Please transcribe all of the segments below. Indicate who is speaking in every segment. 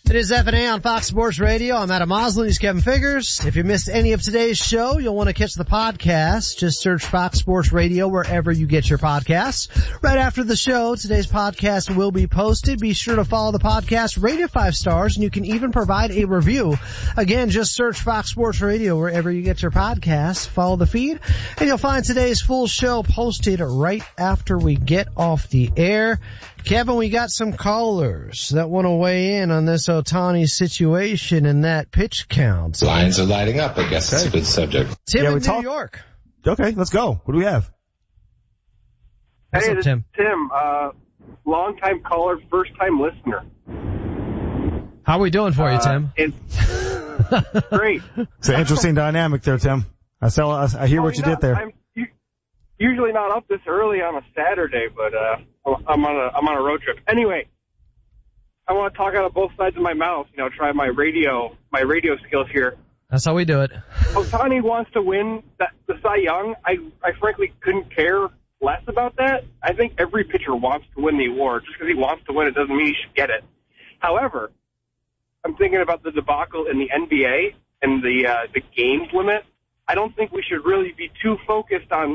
Speaker 1: It is F&A on Fox Sports Radio. I'm Adam Mosley. He's Kevin Figures. If you missed any of today's show, you'll want to catch the podcast. Just search Fox Sports Radio wherever you get your podcasts. Right after the show, today's podcast will be posted. Be sure to follow the podcast, rate it 5 stars, and you can even provide a review. Again, just search Fox Sports Radio wherever you get your podcasts. Follow the feed, and you'll find today's full show posted right after we get off the air. Kevin, we got some callers that want to weigh in on this Ohtani situation and that pitch count.
Speaker 2: Lines are lighting up. I guess it's a good subject.
Speaker 1: Tim in New York.
Speaker 3: Okay, let's go. What do we have?
Speaker 1: What's
Speaker 4: hey,
Speaker 1: up, Tim?
Speaker 4: Tim, long-time caller, first-time listener.
Speaker 1: How are we doing for you, Tim?
Speaker 4: It's great.
Speaker 3: It's an interesting dynamic there, Tim. I hear what you did there.
Speaker 4: I'm usually not up this early on a Saturday, but I'm on a road trip. Anyway, I want to talk out of both sides of my mouth. Try my radio skills here.
Speaker 1: That's how we do it.
Speaker 4: Ohtani wants to win the Cy Young. I frankly couldn't care less about that. I think every pitcher wants to win the award. Just because he wants to win it doesn't mean he should get it. However, I'm thinking about the debacle in the NBA and the games limit. I don't think we should really be too focused on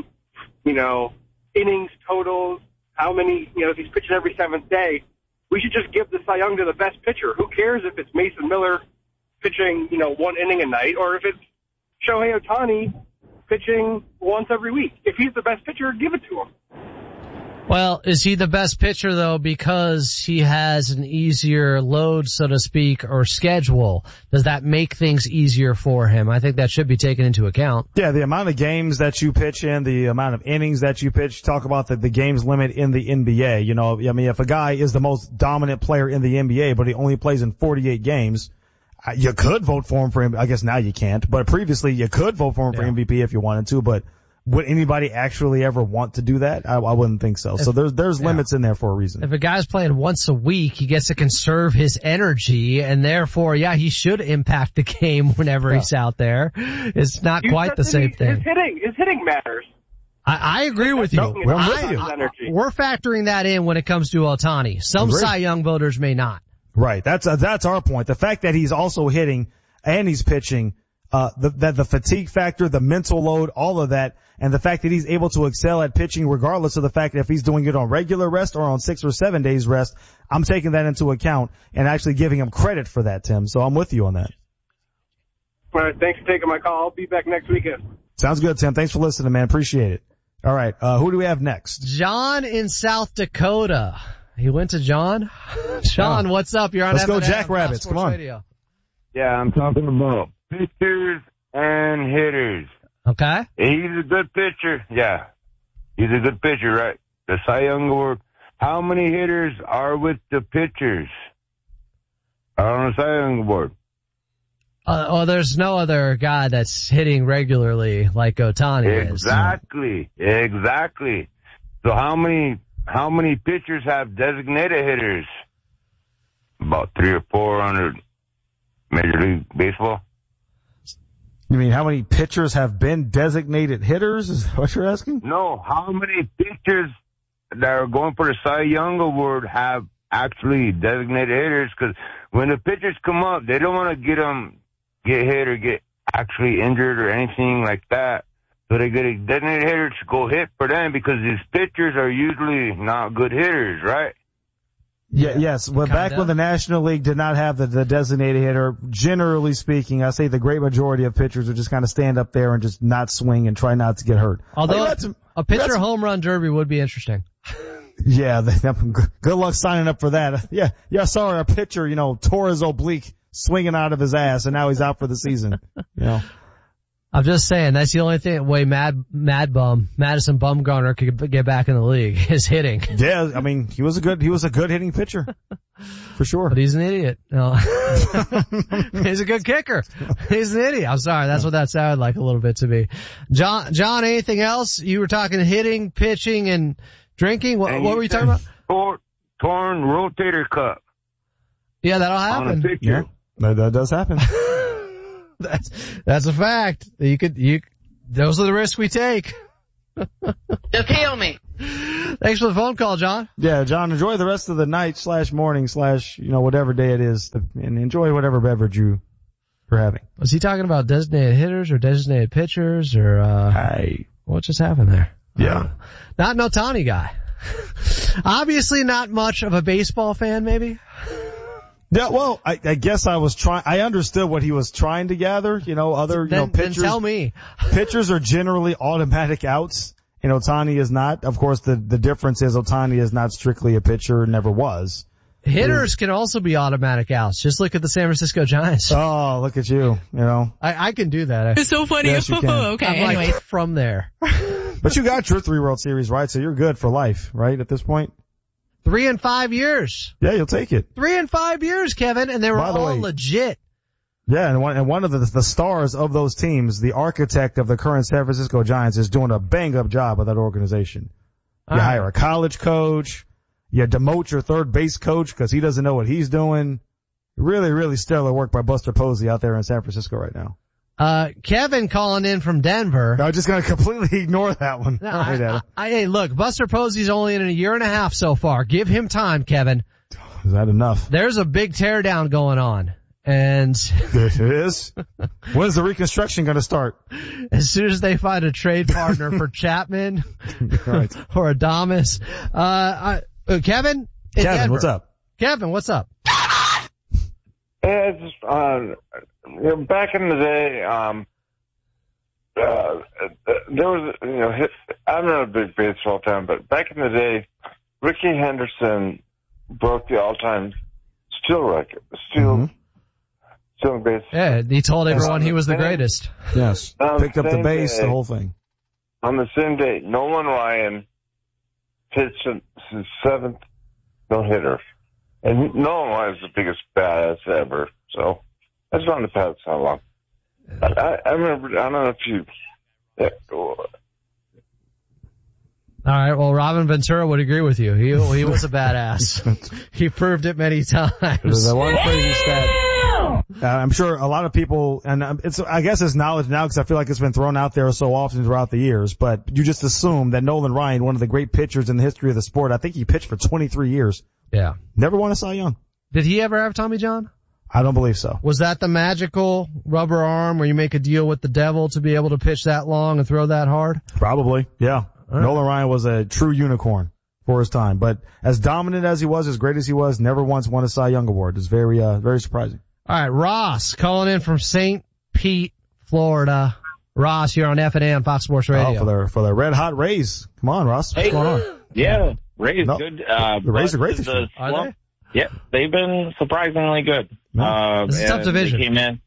Speaker 4: innings totals, how many, if he's pitching every 7th day. We should just give the Cy Young to the best pitcher. Who cares if it's Mason Miller pitching, 1 inning a night, or if it's Shohei Ohtani pitching once every week. If he's the best pitcher, give it to him.
Speaker 1: Well, is he the best pitcher, though, because he has an easier load, so to speak, or schedule? Does that make things easier for him? I think that should be taken into account.
Speaker 3: Yeah, the amount of games that you pitch in, the amount of innings that you pitch, talk about the games limit in the NBA. If a guy is the most dominant player in the NBA, but he only plays in 48 games, you could vote for him for him. I guess now you can't, but previously you could vote for him for MVP if you wanted to, but would anybody actually ever want to do that? I wouldn't think so. So there's limits in there for a reason.
Speaker 1: If a guy's playing once a week, he gets to conserve his energy, and therefore, he should impact the game whenever he's out there. It's not quite the same thing.
Speaker 4: His hitting matters.
Speaker 1: I agree with you. We're factoring that in when it comes to Ohtani. Some Cy Young voters may not.
Speaker 3: Right. That's our point. The fact that he's also hitting and he's pitching, the fatigue factor, the mental load, all of that, and the fact that he's able to excel at pitching regardless of the fact that if he's doing it on regular rest or on 6 or 7 days rest, I'm taking that into account and actually giving him credit for that, Tim. So I'm with you on that.
Speaker 4: All right. Thanks for taking my call. I'll be back next weekend.
Speaker 3: Sounds good, Tim. Thanks for listening, man. Appreciate it. All right. Who do we have next?
Speaker 1: John in South Dakota. He went to John? Sean, what's up? You're on
Speaker 3: Let's
Speaker 1: F&A
Speaker 3: go Jackrabbits. Come on.
Speaker 1: Radio.
Speaker 5: Yeah, I'm talking about pitchers and hitters.
Speaker 1: Okay.
Speaker 5: He's a good pitcher. Yeah. He's a good pitcher, right? The Cy Young Award. How many hitters are with the pitchers on the Cy Young Award?
Speaker 1: There's no other guy that's hitting regularly like Ohtani is.
Speaker 5: Exactly. So how many pitchers have designated hitters? About 3 or 4 under Major League Baseball.
Speaker 3: You mean how many pitchers have been designated hitters? Is that what you're asking?
Speaker 5: No, how many pitchers that are going for the Cy Young Award have actually designated hitters? Because when the pitchers come up, they don't want to get hit or get actually injured or anything like that. So they get a designated hitter to go hit for them because these pitchers are usually not good hitters, right?
Speaker 3: Yes. Well, back when the National League did not have the designated hitter, generally speaking, I say the great majority of pitchers would just kind of stand up there and just not swing and try not to get hurt.
Speaker 1: Although a pitcher home run derby would be interesting.
Speaker 3: Yeah, good luck signing up for that. Yeah, sorry, our pitcher, tore his oblique swinging out of his ass, and now he's out for the season.
Speaker 1: I'm just saying, that's the only way Madison Bumgarner could get back in the league is hitting.
Speaker 3: Yeah, I mean, he was a good hitting pitcher. For sure.
Speaker 1: But he's an idiot. No. He's a good kicker. He's an idiot. I'm sorry, that's what that sounded like a little bit to me. John, anything else? You were talking hitting, pitching, and drinking. What were you talking about?
Speaker 5: Torn rotator cuff.
Speaker 1: Yeah, that'll happen.
Speaker 3: Yeah, that does happen.
Speaker 1: That's a fact. Those are the risks we take.
Speaker 6: Just heal me.
Speaker 1: Thanks for the phone call, John.
Speaker 3: Yeah, John, enjoy the rest of the night / morning / whatever day it is, and enjoy whatever beverage you're having.
Speaker 1: Was he talking about designated hitters or designated pitchers or, what just happened there?
Speaker 3: Yeah.
Speaker 1: Not an Ohtani guy. Obviously not much of a baseball fan, maybe?
Speaker 3: Yeah, well, I guess I understood what he was trying to gather, pitchers.
Speaker 1: Then tell me.
Speaker 3: Pitchers are generally automatic outs, and Ohtani is not. Of course, the difference is Ohtani is not strictly a pitcher, never was.
Speaker 1: Hitters can also be automatic outs. Just look at the San Francisco Giants.
Speaker 3: Oh, look at you,
Speaker 1: I can do that.
Speaker 6: It's so funny.
Speaker 3: Yes, you can.
Speaker 6: Okay,
Speaker 1: I'm
Speaker 6: anyway.
Speaker 1: like from there.
Speaker 3: But you got your 3 World Series, right? So you're good for life, right, at this point?
Speaker 1: 3 and 5 years.
Speaker 3: Yeah, you'll take it.
Speaker 1: 3 and 5 years, Kevin, and they were all legit.
Speaker 3: Yeah, and one of the stars of those teams, the architect of the current San Francisco Giants, is doing a bang-up job with that organization. You hire a college coach, you demote your third base coach because he doesn't know what he's doing. Really, really stellar work by Buster Posey out there in San Francisco right now.
Speaker 1: Kevin calling in from Denver.
Speaker 3: I'm just going to completely ignore that one.
Speaker 1: No, hey, look, Buster Posey's only in a year and a half so far. Give him time, Kevin.
Speaker 3: Is that enough?
Speaker 1: There's a big teardown going on. And
Speaker 3: it is. When's the reconstruction going to start?
Speaker 1: As soon as they find a trade partner for Chapman
Speaker 3: right.
Speaker 1: or Adames. Kevin?
Speaker 3: Kevin, what's up?
Speaker 1: Kevin, what's up?
Speaker 7: Yeah, it's just, back in the day, there was, I'm not a big baseball fan, but back in the day, Rickey Henderson broke the all-time steal record. Stealing base.
Speaker 1: Yeah, he told everyone he was the greatest.
Speaker 3: Yes. Picked up the base, the whole thing.
Speaker 7: On the same day, Nolan Ryan pitched his 7th no-hitter. And Nolan Ryan's the biggest badass ever. So I just wanted to pass that along. I remember, I don't know if you...
Speaker 1: All right, well, Robin Ventura would agree with you. He was a badass. He proved it many times.
Speaker 3: There's that one crazy stat. I'm sure a lot of people, and I guess it's knowledge now because I feel like it's been thrown out there so often throughout the years, but you just assume that Nolan Ryan, one of the great pitchers in the history of the sport, I think he pitched for 23 years.
Speaker 1: Yeah.
Speaker 3: Never won a Cy Young.
Speaker 1: Did he ever have Tommy John?
Speaker 3: I don't believe so.
Speaker 1: Was that the magical rubber arm where you make a deal with the devil to be able to pitch that long and throw that hard?
Speaker 3: Probably, yeah. Right. Nolan Ryan was a true unicorn for his time, but as dominant as he was, as great as he was, never once won a Cy Young award. It's very, very surprising.
Speaker 1: All right, Ross calling in from St. Pete, Florida. Ross, you're on F&A on Fox Sports Radio.
Speaker 3: Oh, for the red hot Rays. Come on, Ross. What's going on?
Speaker 8: Yeah, Rays good.
Speaker 3: The Rays are great this year.
Speaker 1: Are they?
Speaker 8: Yeah, they've been surprisingly good.
Speaker 1: It's a tough division.
Speaker 8: They came in.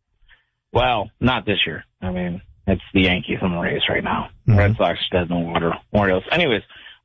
Speaker 8: Well, not this year. I mean, it's the Yankees and the Rays right now. Mm-hmm. Red Sox dead in the water. Orioles. Anyways,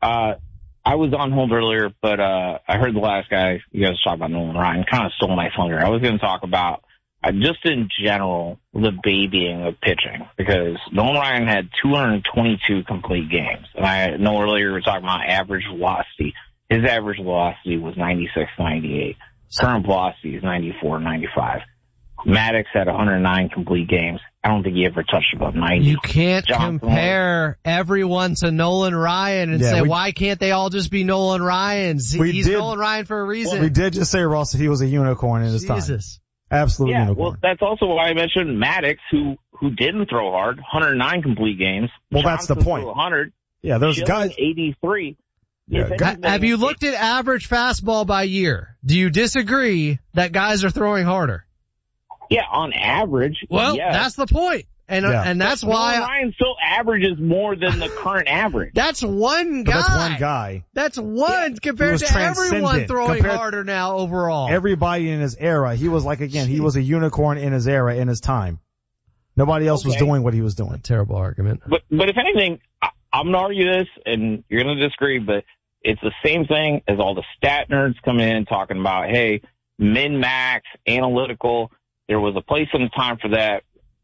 Speaker 8: I was on hold earlier, but I heard the last guy, you guys talk about Nolan Ryan, kind of stole my thunder. I was going to talk about just in general the babying of pitching, because Nolan Ryan had 222 complete games. And I know earlier we were talking about average velocity. His average velocity was 96-98. Current velocity is 94-95. Maddox had 109 complete games. I don't think he ever touched above 90.
Speaker 1: You can't compare everyone to Nolan Ryan and say, why can't they all just be Nolan Ryans? He's Nolan Ryan for a reason.
Speaker 3: Well, we did just say, Ross, that he was a unicorn in his time. Absolute unicorn.
Speaker 8: Well, that's also why I mentioned Maddox, who didn't throw hard, 109 complete games.
Speaker 3: Well,
Speaker 8: Johnson
Speaker 3: that's the point.
Speaker 8: 100.
Speaker 3: Yeah, those guys.
Speaker 8: 83.
Speaker 3: Yeah.
Speaker 1: Have you looked at average fastball by year? Do you disagree that guys are throwing harder?
Speaker 8: Yeah, on average.
Speaker 1: Well,
Speaker 8: yes.
Speaker 1: That's the point. And that's why
Speaker 8: Ryan still averages more than the current average.
Speaker 1: That's one guy.
Speaker 3: That's one guy.
Speaker 1: That's one compared to everyone throwing harder now overall.
Speaker 3: Everybody in his era. He was he was a unicorn in his era, in his time. Nobody else was doing what he was doing.
Speaker 1: Terrible argument.
Speaker 8: But if anything, I'm gonna argue this, and you're gonna disagree, but it's the same thing as all the stat nerds coming in talking about, hey, min-max, analytical. There was a place and a time for that.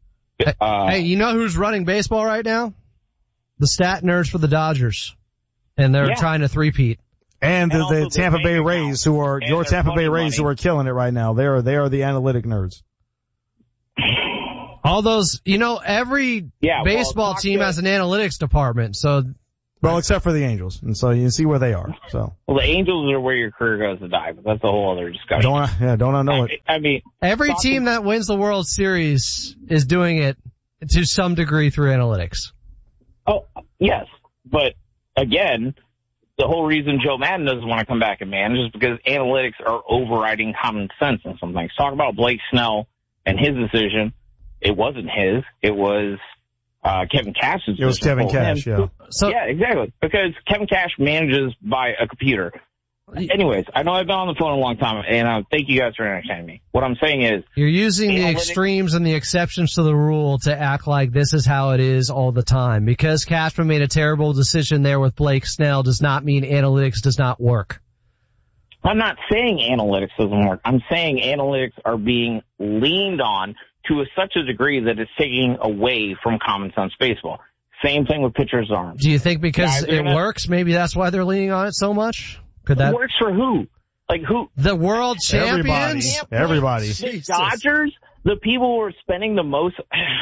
Speaker 1: Hey, you know who's running baseball right now? The stat nerds for the Dodgers. And they're trying to three-peat.
Speaker 3: And the Tampa Bay Rays, who are your Tampa Bay Rays, who are killing it right now. They are the analytic nerds.
Speaker 1: All those, every baseball team has an analytics department, so.
Speaker 3: Well, except for the Angels, and so you see where they are. So.
Speaker 8: Well, the Angels are where your career goes to die, but that's a whole other discussion.
Speaker 3: Don't I know it?
Speaker 8: I mean,
Speaker 1: every team that wins the World Series is doing it to some degree through analytics.
Speaker 8: Oh, yes, but again, the whole reason Joe Madden doesn't want to come back and manage is because analytics are overriding common sense in some things. Talk about Blake Snell and his decision. It wasn't his. It was Kevin Cash's decision.
Speaker 3: It was Kevin Cash, yeah.
Speaker 8: So, yeah, exactly. Because Kevin Cash manages by a computer. Anyways, I know I've been on the phone a long time, and thank you guys for entertaining me. What I'm saying is...
Speaker 1: You're using the extremes and the exceptions to the rule to act like this is how it is all the time. Because Cashman made a terrible decision there with Blake Snell does not mean analytics does not work.
Speaker 8: I'm not saying analytics doesn't work. I'm saying analytics are being leaned on to such a degree that it's taking away from common sense baseball. Same thing with pitchers' arms.
Speaker 1: Do you think because it works, maybe that's why they're leaning on it so much? Could that
Speaker 8: works for who? Like who?
Speaker 1: The world champions?
Speaker 3: Everybody.
Speaker 8: The Dodgers? The people who are spending the most...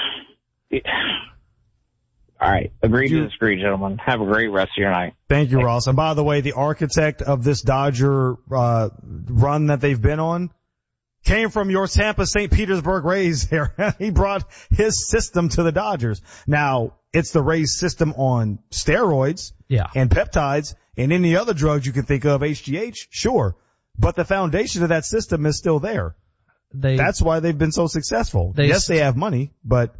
Speaker 8: All right. Agree to disagree, gentlemen. Have a great rest of your night.
Speaker 3: Thank you, Ross. And by the way, the architect of this Dodger run that they've been on came from your Tampa St. Petersburg Rays here. He brought his system to the Dodgers. Now, it's the Rays system on steroids and peptides and any other drugs you can think of, HGH, sure. But the foundation of that system is still there. That's why they've been so successful. Yes, they have money, but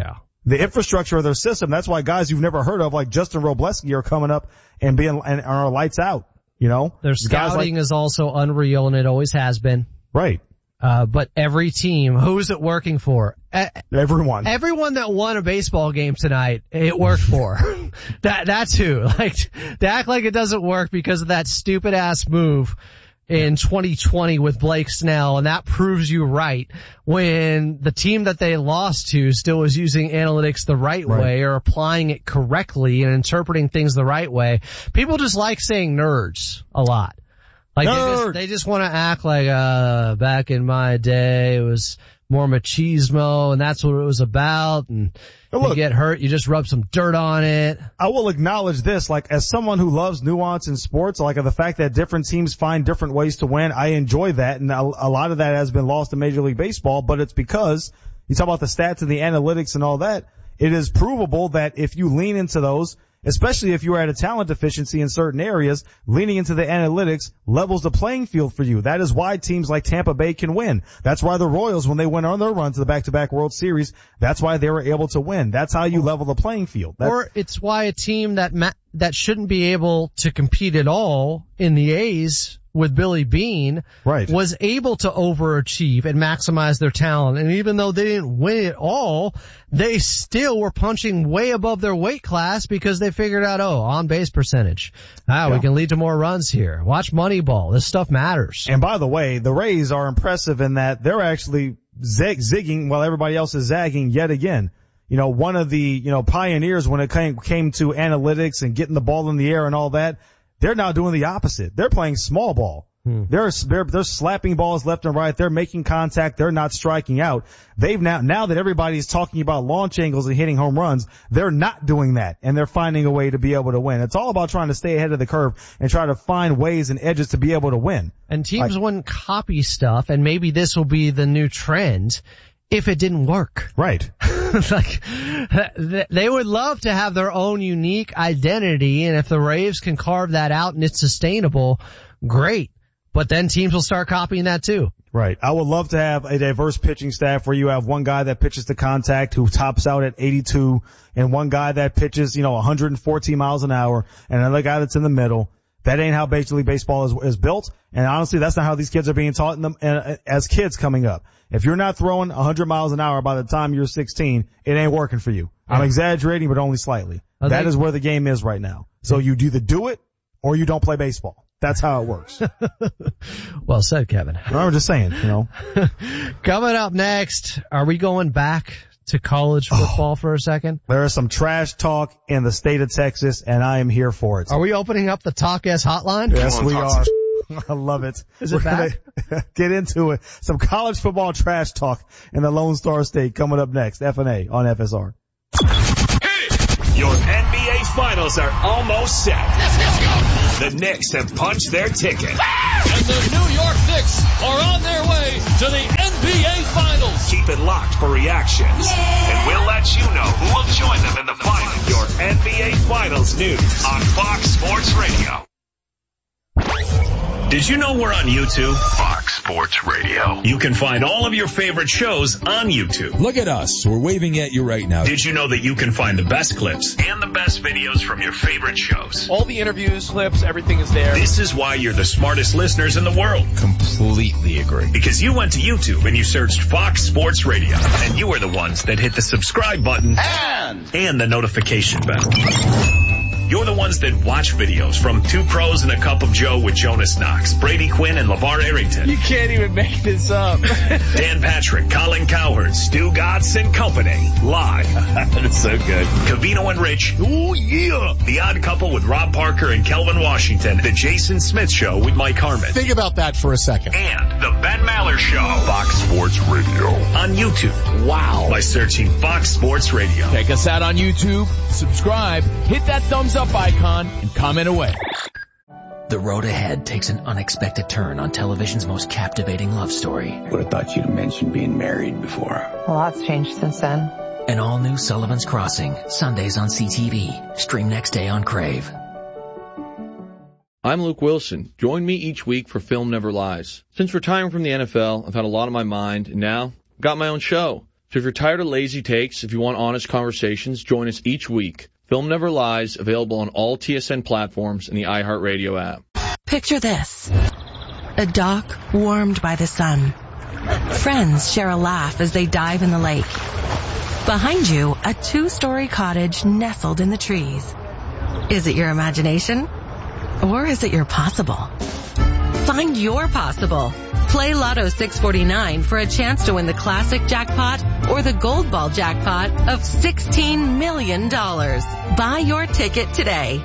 Speaker 3: the infrastructure of their system, that's why guys you've never heard of like Justin Robleski are coming up and are lights out,
Speaker 1: Their scouting is also unreal, and it always has been.
Speaker 3: Right.
Speaker 1: But every team, who's it working for?
Speaker 3: Everyone
Speaker 1: that won a baseball game tonight, it worked for. That's who. Like, to act like it doesn't work because of that stupid ass move in 2020 with Blake Snell, and that proves you right when the team that they lost to still was using analytics the right way or applying it correctly and interpreting things the right way. People just like saying nerds a lot. Like they just want to act like, back in my day it was more machismo and that's what it was about, and you get hurt, you just rub some dirt on it.
Speaker 3: I will acknowledge this, like as someone who loves nuance in sports, like the fact that different teams find different ways to win, I enjoy that, and a lot of that has been lost in Major League Baseball, but it's because you talk about the stats and the analytics and all that, it is provable that if you lean into those, especially if you're at a talent deficiency in certain areas, leaning into the analytics levels the playing field for you. That is why teams like Tampa Bay can win. That's why the Royals, when they went on their run to the back-to-back World Series, that's why they were able to win. That's how you level the playing field.
Speaker 1: Or it's why a team that shouldn't be able to compete at all in the A's with Billy Beane was able to overachieve and maximize their talent. And even though they didn't win it all, they still were punching way above their weight class because they figured out, on base percentage. We can lead to more runs here. Watch Moneyball. This stuff matters.
Speaker 3: And by the way, the Rays are impressive in that they're actually zigging while everybody else is zagging yet again. One of the, pioneers when it came to analytics and getting the ball in the air and all that, they're now doing the opposite. They're playing small ball. They're slapping balls left and right. They're making contact. They're not striking out. They've now that everybody's talking about launch angles and hitting home runs, they're not doing that, and they're finding a way to be able to win. It's all about trying to stay ahead of the curve and try to find ways and edges to be able to win.
Speaker 1: And teams wouldn't copy stuff, and maybe this will be the new trend if it didn't work.
Speaker 3: Right.
Speaker 1: Like, they would love to have their own unique identity, and if the Rays can carve that out and it's sustainable, great. But then teams will start copying that too.
Speaker 3: Right. I would love to have a diverse pitching staff where you have one guy that pitches to contact who tops out at 82 and one guy that pitches, 114 miles an hour and another guy that's in the middle. That ain't how Major League Baseball is built. And honestly, that's not how these kids are being taught as kids coming up. If you're not throwing 100 miles an hour by the time you're 16, it ain't working for you. I'm exaggerating, but only slightly. That is where the game is right now. So you either do it or you don't play baseball. That's how it works.
Speaker 1: Well said, Kevin.
Speaker 3: I'm just saying,
Speaker 1: Coming up next, are we going back to college football for a second?
Speaker 3: There is some trash talk in the state of Texas, and I am here for it.
Speaker 1: Are we opening up the Talk S hotline?
Speaker 3: Yes, we are. I love it.
Speaker 1: Is it bad?
Speaker 3: Get into it. Some college football trash talk in the Lone Star State coming up next. F&A on FSR.
Speaker 9: Your NBA Finals are almost set. Let's go. The Knicks have punched their ticket.
Speaker 10: And the New York Knicks are on their way to the NBA Finals.
Speaker 9: Keep it locked for reactions. And we'll let you know who will join them in the finals. Your NBA Finals news on Fox Sports Radio. Did you know we're on YouTube? Fox Sports Radio. You can find all of your favorite shows on YouTube.
Speaker 11: Look at us. We're waving at you right now.
Speaker 9: Did you know that you can find the best clips and the best videos from your favorite shows?
Speaker 12: All the interviews, clips, everything is there.
Speaker 9: This is why you're the smartest listeners in the world.
Speaker 11: Completely agree.
Speaker 9: Because you went to YouTube and you searched Fox Sports Radio. And you were the ones that hit the subscribe button and the notification bell. You're the ones that watch videos from Two Pros and a Cup of Joe with Jonas Knox, Brady Quinn, and LeVar Arrington.
Speaker 12: You can't even make this up.
Speaker 9: Dan Patrick, Colin Cowherd, Stu Gatz, and company. Live.
Speaker 12: That is so good.
Speaker 9: Covino and Rich. Oh, yeah. The Odd Couple with Rob Parker and Kelvin Washington. The Jason Smith Show with Mike Harmon.
Speaker 13: Think about that for a second.
Speaker 9: And the Ben Maller Show. Fox Sports Radio. On YouTube.
Speaker 12: Wow.
Speaker 9: By searching Fox Sports Radio.
Speaker 10: Check us out on YouTube. Subscribe. Hit that thumbs up icon and comment away.
Speaker 14: The road ahead takes an unexpected turn on television's most captivating love story.
Speaker 15: Would have thought you'd have mentioned being married before.
Speaker 16: A lot's changed since then.
Speaker 14: An all-new Sullivan's Crossing, Sundays on CTV. Stream next day on Crave.
Speaker 17: I'm Luke Wilson. Join me each week for Film Never Lies. Since retiring from the NFL, I've had a lot on my mind, and now I've got my own show. So if you're tired of lazy takes, if you want honest conversations, join us each week. Film Never Lies, available on all TSN platforms and the iHeartRadio app.
Speaker 18: Picture this. A dock warmed by the sun. Friends share a laugh as they dive in the lake. Behind you, a 2-story cottage nestled in the trees. Is it your imagination? Or is it your possible? Find your possible. Play Lotto 649 for a chance to win the classic jackpot or the gold ball jackpot of $16 million. Buy your ticket today.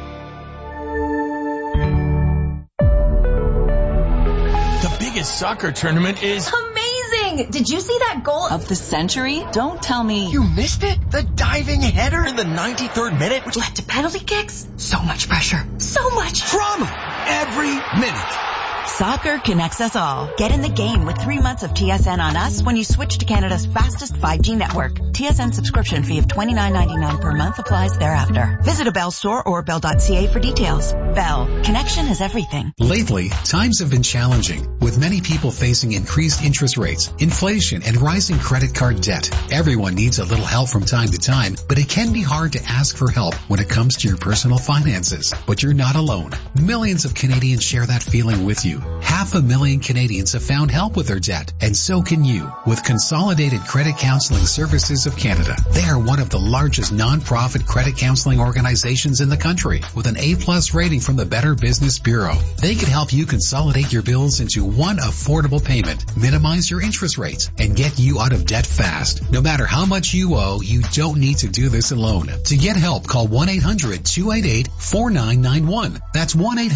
Speaker 10: The biggest soccer tournament is
Speaker 19: amazing! Did you see that goal of the century? Don't tell me.
Speaker 20: You missed it? The diving header in the 93rd minute,
Speaker 19: which led to penalty kicks? So much pressure. So much
Speaker 20: drama. Every minute.
Speaker 21: Soccer connects us all. Get in the game with 3 months of TSN on us when you switch to Canada's fastest 5G network. TSN subscription fee of $29.99 per month applies thereafter. Visit a Bell store or bell.ca for details. Bell. Connection is everything.
Speaker 22: Lately, times have been challenging, with many people facing increased interest rates, inflation, and rising credit card debt. Everyone needs a little help from time to time, but it can be hard to ask for help when it comes to your personal finances. But you're not alone. Millions of Canadians share that feeling with you. 500,000 Canadians have found help with their debt, and so can you with Consolidated Credit Counseling Services of Canada. They are one of the largest non-profit credit counseling organizations in the country with an A+ rating from the Better Business Bureau. They can help you consolidate your bills into one affordable payment, minimize your interest rates, and get you out of debt fast. No matter how much you owe, you don't need to do this alone. To get help, call 1-800-288-4991. That's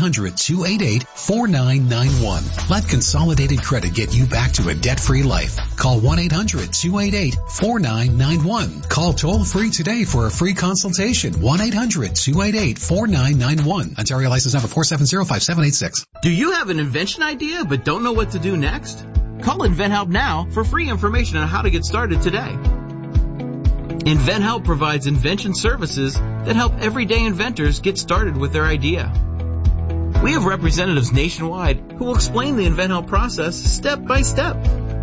Speaker 22: 1-800-288-4991. Let Consolidated Credit get you back to a debt-free life. Call 1-800-288-4991. Call toll-free today for a free consultation. 1-800-288-4991. Ontario license number 4705786.
Speaker 23: Do you have an invention idea but don't know what to do next? Call InventHelp now for free information on how to get started today. InventHelp provides invention services that help everyday inventors get started with their idea. We have representatives nationwide who will explain the InventHelp process step by step.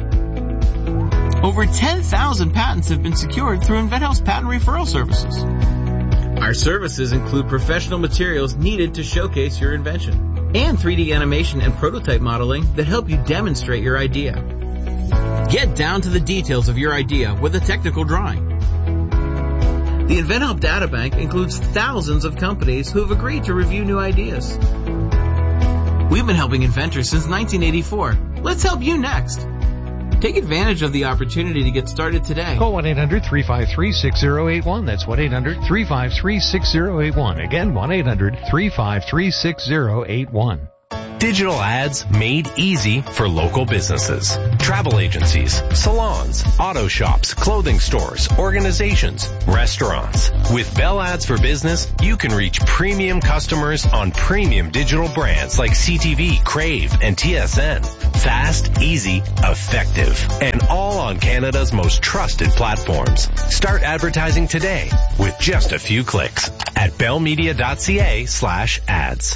Speaker 23: Over 10,000 patents have been secured through InventHelp's patent referral services. Our services include professional materials needed to showcase your invention and 3D animation and prototype modeling that help you demonstrate your idea. Get down to the details of your idea with a technical drawing. The InventHelp Databank includes thousands of companies who have agreed to review new ideas. We've been helping inventors since 1984. Let's help you next. Take advantage of the opportunity to get started today.
Speaker 24: Call 1-800-353-6081. That's 1-800-353-6081. Again, 1-800-353-6081.
Speaker 2: Digital ads made easy for local businesses. Travel agencies, salons, auto shops, clothing stores, organizations, restaurants. With Bell Ads for Business, you can reach premium customers on premium digital brands like CTV, Crave, and TSN. Fast, easy, effective, and all on Canada's most trusted platforms. Start advertising today with just a few clicks at bellmedia.ca/ads.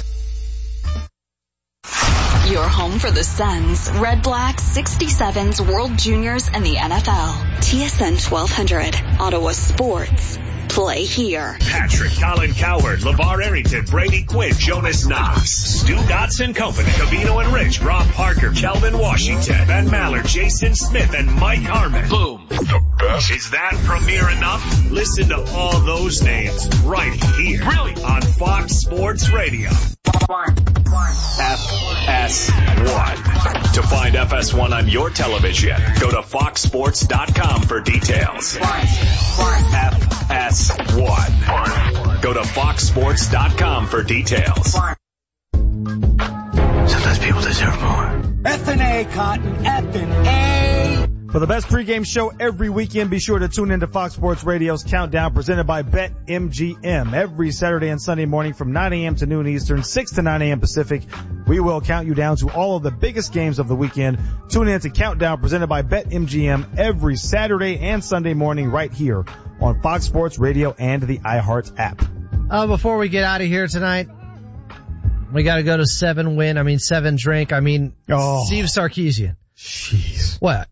Speaker 19: Your home for the Suns, Red Blacks, 67s, World Juniors, and the NFL. TSN 1200, Ottawa Sports. Play here.
Speaker 9: Patrick, Colin Cowherd, LeVar Arrington, Brady Quinn, Jonas Knox, Stu Dotson Company, Cavino and Rich, Rob Parker, Kelvin Washington, Ben Mallard, Jason Smith, and Mike Harmon. Boom. The best. Is that premiere enough? Listen to all those names right here. Really? On Fox Sports Radio. FS1. To find FS1 on your television, go to foxsports.com for details. FS1. Go to foxsports.com for details.
Speaker 4: Sometimes people deserve more. F&A, Cotton. F&A.
Speaker 3: For the best pregame show every weekend, be sure to tune into Fox Sports Radio's Countdown presented by BetMGM. Every Saturday and Sunday morning from 9 a.m. to noon Eastern, 6 to 9 a.m. Pacific, we will count you down to all of the biggest games of the weekend. Tune in to Countdown presented by BetMGM every Saturday and Sunday morning right here on Fox Sports Radio and the iHeart app.
Speaker 1: Before we get out of here tonight, we got to go to Seven Drink. Steve Sarkisian.
Speaker 3: Jeez.
Speaker 1: What?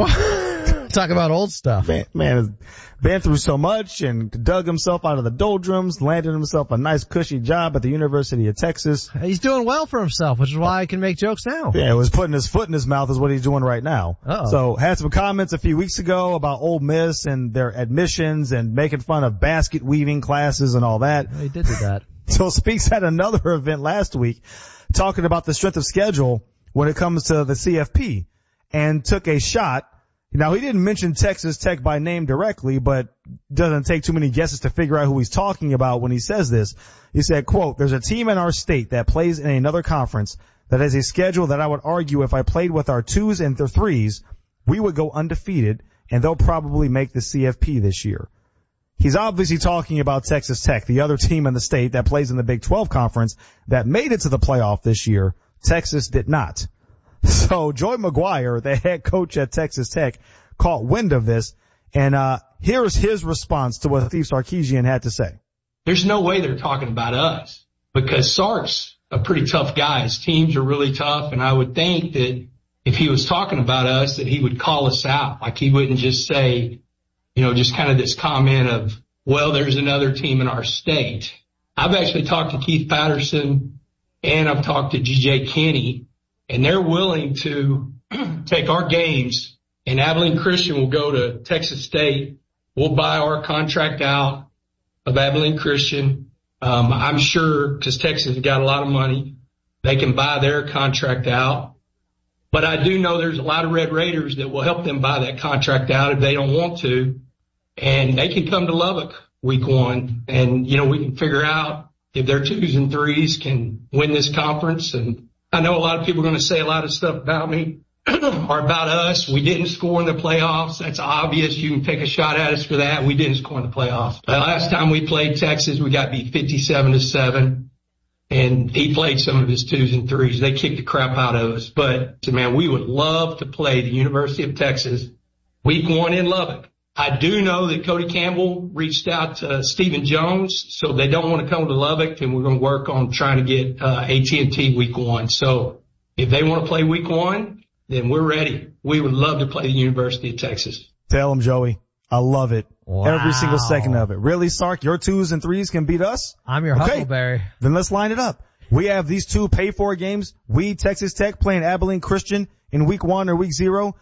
Speaker 1: Talk about old stuff.
Speaker 3: Man has been through so much and dug himself out of the doldrums, landed himself a nice cushy job at the University of Texas.
Speaker 1: He's doing well for himself, which is why I can make jokes now.
Speaker 3: Yeah, it was putting his foot in his mouth is what he's doing right now.
Speaker 1: Uh-oh.
Speaker 3: So had some comments a few weeks ago about Ole Miss and their admissions and making fun of basket weaving classes and all that.
Speaker 1: He did do that.
Speaker 3: So Speaks had another event last week talking about the strength of schedule when it comes to the CFP and took a shot. Now, he didn't mention Texas Tech by name directly, but doesn't take too many guesses to figure out who he's talking about when he says this. He said, quote, "There's a team in our state that plays in another conference that has a schedule that I would argue if I played with our 2s and their 3s, we would go undefeated, and they'll probably make the CFP this year." He's obviously talking about Texas Tech, the other team in the state that plays in the Big 12 conference that made it to the playoff this year. Texas did not. So Joey McGuire, the head coach at Texas Tech, caught wind of this, and here's his response to what Steve Sarkisian had to say.
Speaker 13: There's no way they're talking about us because Sark's a pretty tough guy. His teams are really tough, and I would think that if he was talking about us, that he would call us out. Like he wouldn't just say, just kind of this comment of, well, there's another team in our state. I've actually talked to Keith Patterson and I've talked to G.J. Kinney, and they're willing to take our games, and Abilene Christian will go to Texas State. We'll buy our contract out of Abilene Christian. I'm sure, because Texas has got a lot of money, they can buy their contract out. But I do know there's a lot of Red Raiders that will help them buy that contract out if they don't want to. And they can come to Lubbock week 1, and, we can figure out if their 2s and 3s can win this conference. And I know a lot of people are going to say a lot of stuff about me or about us. We didn't score in the playoffs. That's obvious. You can take a shot at us for that. We didn't score in the playoffs. The last time we played Texas, we got beat 57-7. And he played some of his 2s and 3s. They kicked the crap out of us. But, man, we would love to play the University of Texas week 1 in Lubbock. I do know that Cody Campbell reached out to Stephen Jones, so they don't want to come to Lubbock, and we're going to work on trying to get AT&T week 1. So if they want to play week 1, then we're ready. We would love to play the University of Texas.
Speaker 3: Tell him, Joey. I love it.
Speaker 1: Wow.
Speaker 3: Every single second of it. Really, Sark? Your 2s and 3s can beat us?
Speaker 1: I'm your Huckleberry.
Speaker 3: Then let's line it up. We have these 2 pay-for games. We, Texas Tech, playing Abilene Christian in week 1 or week 0.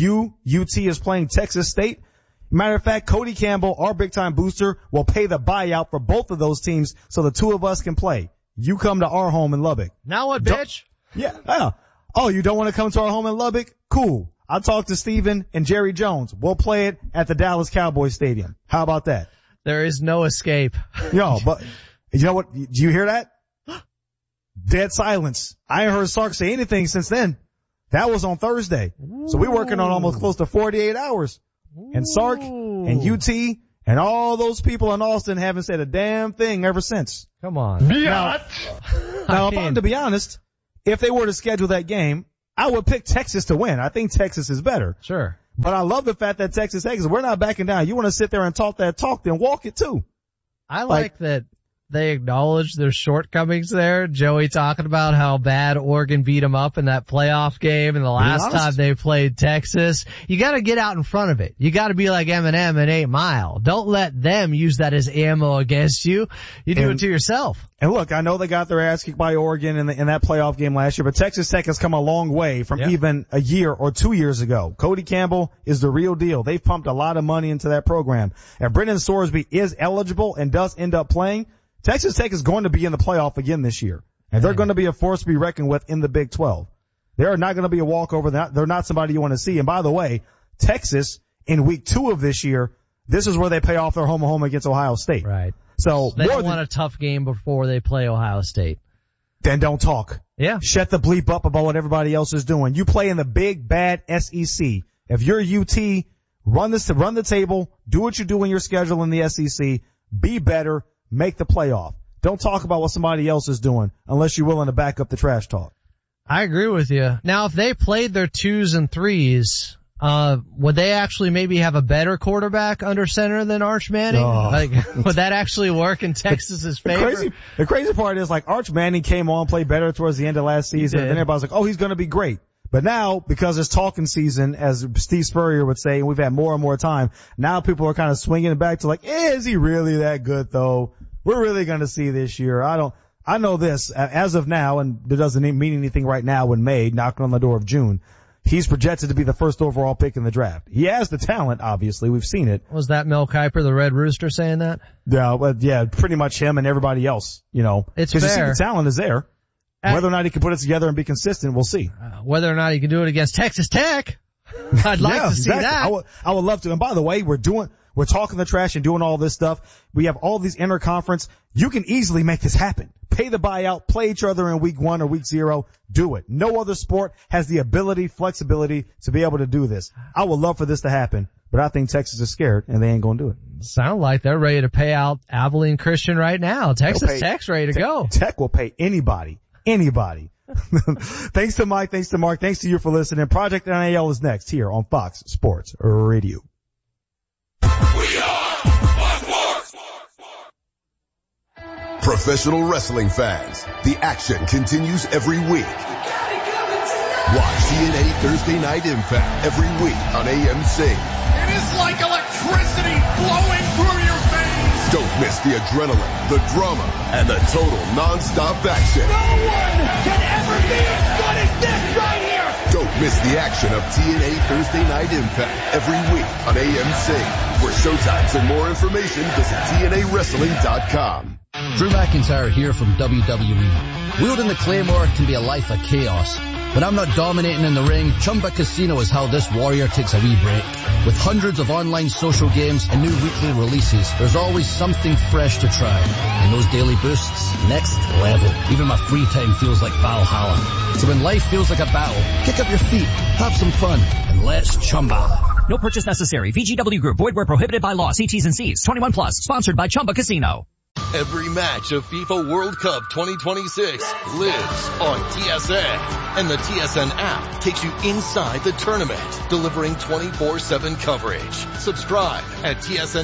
Speaker 3: UT is playing Texas State. Matter of fact, Cody Campbell, our big-time booster, will pay the buyout for both of those teams so the 2 of us can play. You come to our home in Lubbock.
Speaker 1: Now what, bitch?
Speaker 3: Yeah. Oh, you don't want to come to our home in Lubbock? Cool. I'll talk to Steven and Jerry Jones. We'll play it at the Dallas Cowboys Stadium. How about that?
Speaker 1: There is no escape.
Speaker 3: But you know what? Do you hear that? Dead silence. I ain't heard Sark say anything since then. That was on Thursday. Ooh. So we're working on almost close to 48 hours. Ooh. And Sark and UT and all those people in Austin haven't said a damn thing ever since.
Speaker 1: Come on.
Speaker 3: Now, if I'm to be honest, if they were to schedule that game, I would pick Texas to win. I think Texas is better.
Speaker 1: Sure.
Speaker 3: But I love the fact that Texas, we're not backing down. You want to sit there and talk that talk, then walk it too.
Speaker 1: I like that they acknowledge their shortcomings there. Joey talking about how bad Oregon beat them up in that playoff game and the last time they played Texas. You gotta get out in front of it. You gotta be like Eminem and 8 Mile. Don't let them use that as ammo against you. You do it to yourself.
Speaker 3: And look, I know they got their ass kicked by Oregon in that playoff game last year, but Texas Tech has come a long way from even a year or 2 years ago. Cody Campbell is the real deal. They've pumped a lot of money into that program. If Brendan Sorsby is eligible and does end up playing, Texas Tech is going to be in the playoff again this year. And they're going to be a force to be reckoned with in the Big 12. They're not going to be a walkover. They're not somebody you want to see. And by the way, Texas in week 2 of this year, this is where they pay off their home against Ohio State.
Speaker 1: Right.
Speaker 3: So
Speaker 1: they don't want a tough game before they play Ohio State.
Speaker 3: Then don't talk.
Speaker 1: Yeah.
Speaker 3: Shut the bleep up about what everybody else is doing. You play in the big bad SEC. If you're UT, run the table, do what you do in your schedule in the SEC, be better, make the playoff. Don't talk about what somebody else is doing unless you're willing to back up the trash talk.
Speaker 1: I agree with you. Now, if they played their 2s and 3s, would they actually maybe have a better quarterback under center than Arch Manning? Would that actually work in Texas's favor?
Speaker 3: The crazy part is Arch Manning came on, played better towards the end of last season, and then everybody's like, oh, he's going to be great. But now, because it's talking season, as Steve Spurrier would say, and we've had more and more time, now people are kind of swinging it back to is he really that good though? We're really going to see this year. I know this, as of now, and it doesn't mean anything right now in May, knocking on the door of June, he's projected to be the first overall pick in the draft. He has the talent, obviously. We've seen it.
Speaker 1: Was that Mel Kiper, the Red Rooster, saying that?
Speaker 3: Yeah, pretty much him and everybody else,
Speaker 1: It's fair.
Speaker 3: You see the talent is there. Whether or not he can put it together and be consistent, we'll see.
Speaker 1: Whether or not he can do it against Texas Tech, I'd like to see that.
Speaker 3: I would love to. And by the way, we're talking the trash and doing all this stuff. We have all these interconference. You can easily make this happen. Pay the buyout, play each other in week 1 or week 0. Do it. No other sport has the flexibility to be able to do this. I would love for this to happen, but I think Texas is scared and they ain't going to do it.
Speaker 1: Sound like they're ready to pay out Abilene Christian right now. Texas Tech's ready to go.
Speaker 3: Tech will pay anybody. Thanks to Mike. Thanks to Mark. Thanks to you for listening. Project NIL is next here on Fox Sports Radio.
Speaker 5: We are Fox Sports. Professional wrestling fans, the action continues every week. Watch TNA Thursday Night Impact every week on AMC.
Speaker 10: It is like electricity flowing through your veins.
Speaker 5: Don't miss the adrenaline, the drama, and the total non-stop action.
Speaker 10: No one can ever be as good as this right here.
Speaker 5: Don't miss the action of TNA Thursday Night Impact every week on AMC. For showtimes and more information, visit TNAWrestling.com.
Speaker 6: Drew McIntyre here from WWE. Wielding the Claymore can be a life of chaos. When I'm not dominating in the ring, Chumba Casino is how this warrior takes a wee break. With hundreds of online social games and new weekly releases, there's always something fresh to try. And those daily boosts, next level. Even my free time feels like Valhalla. So when life feels like a battle, kick up your feet, have some fun, and let's Chumba.
Speaker 7: No purchase necessary. VGW Group. Void where prohibited by law. See T's and C's. 21 plus. Sponsored by Chumba Casino.
Speaker 5: Every match of FIFA World Cup 2026 lives on TSN. And the TSN app takes you inside the tournament, delivering 24/7 coverage. Subscribe at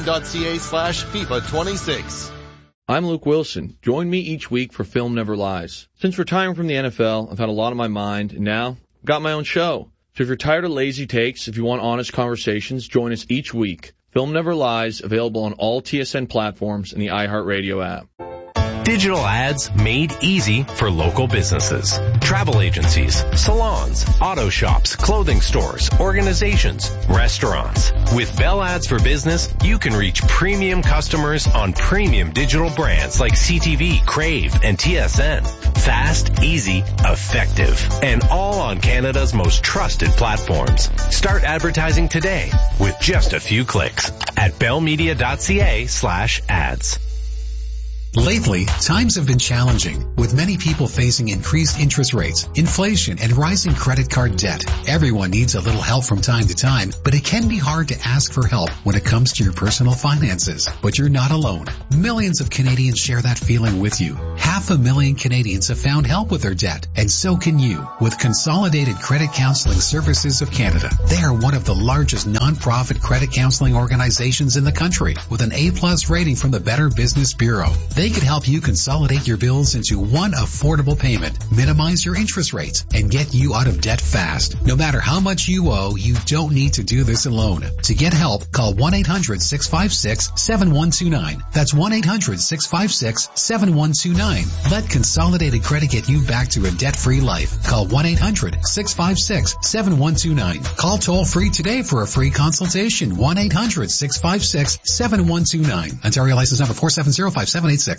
Speaker 5: tsn.ca/FIFA26.
Speaker 17: I'm Luke Wilson. Join me each week for Film Never Lies. Since retiring from the NFL, I've had a lot on my mind, and now I've got my own show. So if you're tired of lazy takes, if you want honest conversations, join us each week. Film Never Lies, available on all TSN platforms and the iHeartRadio app.
Speaker 2: Digital ads made easy for local businesses. Travel agencies, salons, auto shops, clothing stores, organizations, restaurants. With Bell Ads for Business, you can reach premium customers on premium digital brands like CTV, Crave, and TSN. Fast, easy, effective, and all on Canada's most trusted platforms. Start advertising today with just a few clicks at bellmedia.ca/ads.
Speaker 22: Lately, times have been challenging, with many people facing increased interest rates, inflation, and rising credit card debt. Everyone needs a little help from time to time, but it can be hard to ask for help when it comes to your personal finances. But you're not alone. Millions of Canadians share that feeling with you. 500,000 Canadians have found help with their debt, and so can you, with Consolidated Credit Counseling Services of Canada. They are one of the largest non-profit credit counseling organizations in the country, with an A+ rating from the Better Business Bureau. They could help you consolidate your bills into one affordable payment, minimize your interest rates, and get you out of debt fast. No matter how much you owe, you don't need to do this alone. To get help, call 1-800-656-7129. That's 1-800-656-7129. Let Consolidated Credit get you back to a debt-free life. Call 1-800-656-7129. Call toll-free today for a free consultation. 1-800-656-7129. Ontario license number 4705786.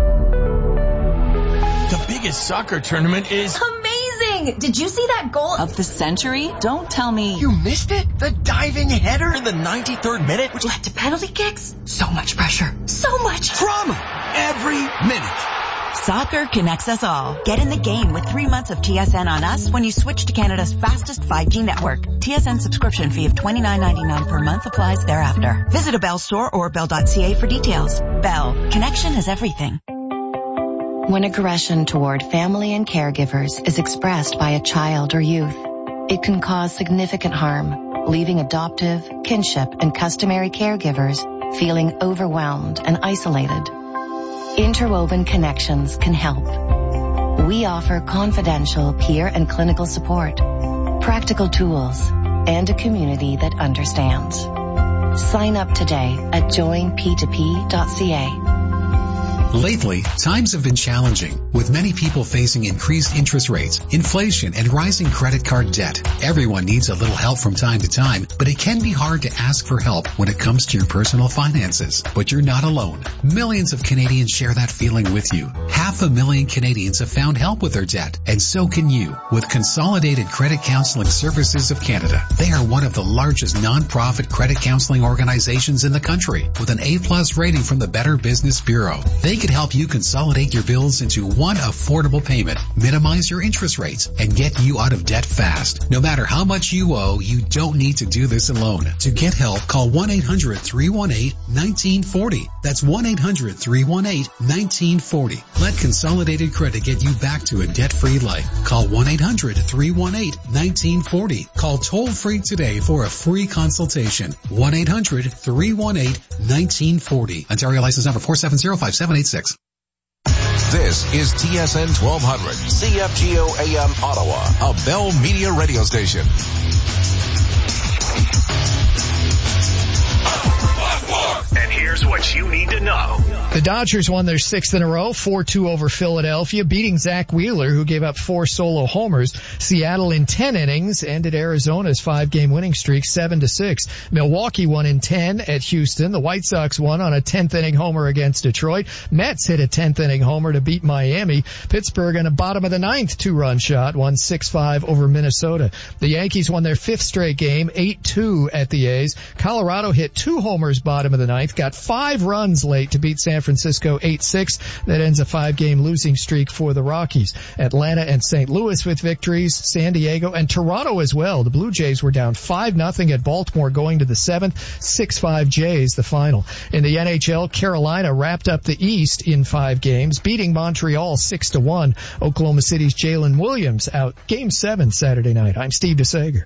Speaker 20: The biggest soccer tournament is
Speaker 8: amazing! Did you see that goal of the century? Don't tell me
Speaker 20: you missed it. The diving header in the 93rd minute,
Speaker 8: which led to penalty kicks. So much pressure. So much
Speaker 20: drama every minute.
Speaker 21: Soccer connects us all. Get in the game with 3 months of TSN on us when you switch to Canada's fastest 5G network. TSN subscription fee of $29.99 per month applies thereafter. Visit a Bell store or bell.ca for details. Bell. Connection is everything.
Speaker 11: When aggression toward family and caregivers is expressed by a child or youth, it can cause significant harm, leaving adoptive, kinship, and customary caregivers feeling overwhelmed and isolated. Interwoven Connections can help. We offer confidential peer and clinical support, practical tools, and a community that understands. Sign up today at joinp2p.ca.
Speaker 22: Lately, times have been challenging, with many people facing increased interest rates, inflation, and rising credit card debt. Everyone needs a little help from time to time, but it can be hard to ask for help when it comes to your personal finances. But you're not alone. Millions of Canadians share that feeling with you. 500,000 Canadians have found help with their debt, and so can you, with Consolidated Credit Counseling Services of Canada. They are one of the largest non-profit credit counseling organizations in the country, with an A+ rating from the Better Business Bureau. They could help you consolidate your bills into one affordable payment, minimize your interest rates, and get you out of debt fast. No matter how much you owe, you don't need to do this alone. To get help, call 1-800-318-1940. That's 1-800-318-1940. Let Consolidated Credit get you back to a debt-free life. Call 1-800-318-1940. Call toll-free today for a free consultation. 1-800-318-1940. Ontario license number 4705786.
Speaker 12: This is TSN 1200, CFGO AM Ottawa, a Bell Media radio station.
Speaker 9: And here's what you need to know.
Speaker 24: The Dodgers won their 6th in a row, 4-2 over Philadelphia, beating Zach Wheeler, who gave up 4 solo homers. Seattle in 10 innings ended Arizona's 5-game winning streak 7-6. Milwaukee won in 10 at Houston. The White Sox won on a 10th inning homer against Detroit. Mets hit a 10th inning homer to beat Miami. Pittsburgh in a bottom of the 9th 2-run shot won 6-5 over Minnesota. The Yankees won their 5th straight game, 8-2 at the A's. Colorado hit 2 homers bottom of the 9th, got 5 runs late to beat San Francisco 8-6. That ends a 5-game losing streak for the Rockies. Atlanta and St. Louis with victories, San Diego and Toronto as well. The Blue Jays were down 5-0 at Baltimore going to the 7th, 6-5 Jays the final. In the NHL, Carolina wrapped up the East in 5 games, beating Montreal 6-1. Oklahoma City's Jalen Williams out Game 7 Saturday night. I'm Steve DeSager.